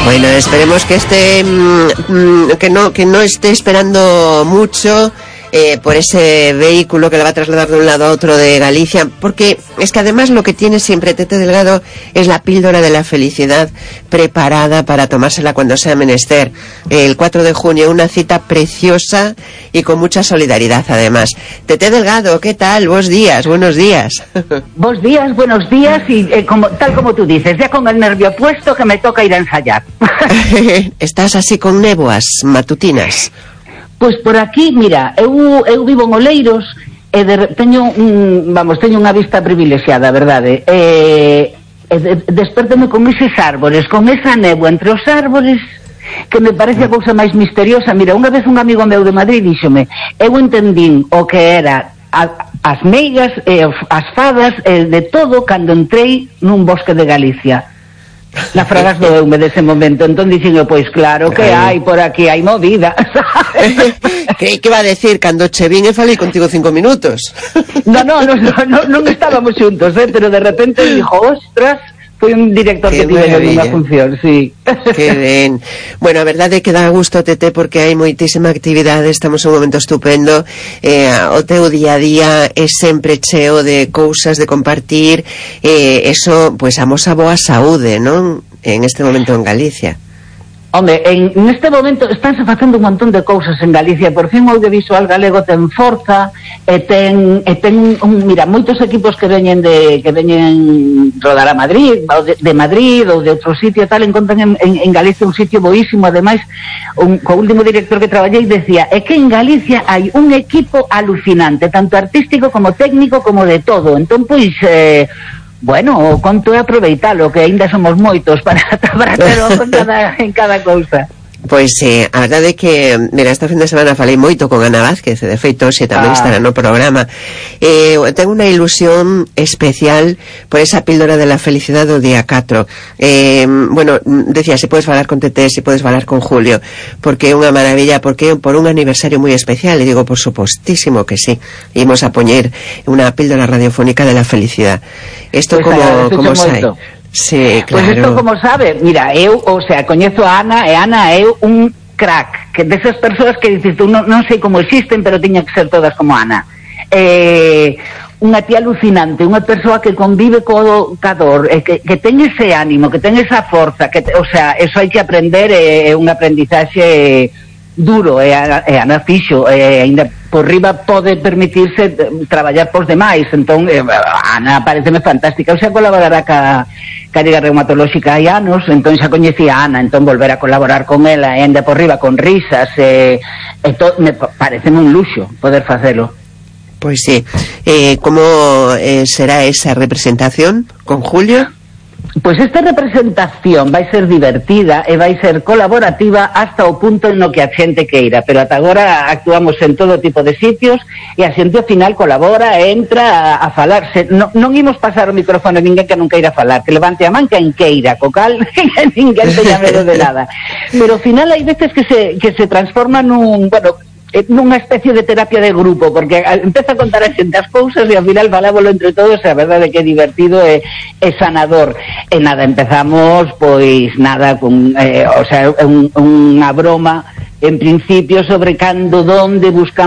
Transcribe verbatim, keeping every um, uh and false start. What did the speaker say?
Bueno, esperemos que esté mmm, que no que no esté esperando mucho eh, por ese vehículo que le va a trasladar de un lado a otro de Galicia, porque es que además lo que tiene siempre Tete Delgado es la píldora de la felicidad preparada para tomársela cuando sea menester. El cuatro de junio, una cita preciosa y con mucha solidaridad además. Tete Delgado, ¿qué tal? Buenos días, buenos días. Buenos días, buenos días y eh, como, tal como tú dices, ya con el nervio puesto que me toca ir a ensayar. ¿Estás así con néboas matutinas? Pois por aquí, mira, eu, eu vivo en Oleiros e de, teño un, vamos, teño unha vista privilexiada, verdade? E, e de, desperteme con eses árbores, con esa néboa entre os árbores, que me parece a cousa máis misteriosa. Mira, unha vez un amigo meu de Madrid díxome, eu entendín o que era a, as meigas e as fadas e de todo cando entrei nun bosque de Galicia. Na fragas do eume dese momento. Entón dixen eu, pois claro que hai por aquí, hai movida, ¿sabes? Que, que va a decir, cando che vin e falei contigo cinco minutos? No, no, no, no, no, non estábamos xuntos, eh, pero de repente dijo, ostras, foi un director que que tive nunha función, sí. Que ben. Bueno, a verdade é que dá gusto, Tete, porque hai moitísima actividade, estamos en un momento estupendo, eh, o teu día a día é sempre cheo de cousas de compartir, eh, eso, pois, pues, amosa boa saúde, non? En este momento en Galicia. Home, en neste momento estánse facendo un montón de cousas en Galicia. Por fin o audiovisual galego ten forza e ten, e ten un, mira, moitos equipos que veñen de que veñen rodar a Madrid ou de, de Madrid ou de outro sitio tal, encontran en, en, en Galicia un sitio boísimo. Ademais, un, co último director que traballei decía, é que en Galicia hai un equipo alucinante, tanto artístico como técnico como de todo. Entón, pois, eh, bueno, o conto é aproveitalo, que aínda somos moitos para, para ter ojo en cada, en cada cousa. Pois eh, a verdade é que, mira, esta fin de semana falei moito con Ana Vázquez, de feito xe tamén ah. estará no programa. Eh, tengo unha ilusión especial por esa píldora de la felicidade do día catro. Eh, bueno, decía, se podes falar con Tete, se podes falar con Julio, porque é unha maravilla, porque por un aniversario moi especial, e digo, por supostísimo que sí, imos a poñer unha píldora radiofónica de la felicidade. Isto pues como, como sai? Sí, claro. Pois pues isto como sabe, mira, eu, o sea, coñezo a Ana, e Ana é un crack, que desas persoas que dices tú, non, non sei como existen, pero tiña que ser todas como Ana. Eh, unha tía alucinante, unha persoa que convive co cador, eh, que, que ten ese ánimo, que ten esa forza, que, o sea, eso hai que aprender, é eh, un aprendizaxe duro, e a, e Ana fixo, e ainda por riba pode permitirse traballar pos demais. Entón, eh, Ana pareceme fantástica. Eu xa colaborará ca, ca Liga Reumatolóxica hai anos, entón xa coñecía a Ana, entón volver a colaborar con ela, e ainda por riba con risas, e, e to, me pareceme un luxo poder facelo. Pois sí. Eh, como eh, será esa representación con Julio? Pois esta representación vai ser divertida e vai ser colaborativa hasta o punto no que a xente queira, pero ata agora actuamos en todo tipo de sitios e a xente ao final colabora, entra a, a falar. Se, no, non imos pasar o micrófono a ninguén que non queira falar, que levante a man quen queira, co cal que ninguén teña medo de nada. Pero ao final hai veces que se, que se transforma nun, bueno, nunha especie de terapia de grupo, porque empeza a contar a xente as cousas e ao final falábolo entre todos, e a verdade é que é divertido e, e sanador. E nada, empezamos pois nada con, eh, o sea, un, unha broma en principio sobre cando, donde buscamos